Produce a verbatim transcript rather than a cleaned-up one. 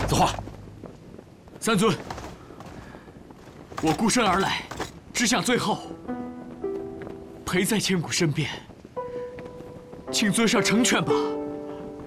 子画， 三尊，我孤身而来，只想最后陪在千古身边，请尊上成全吧。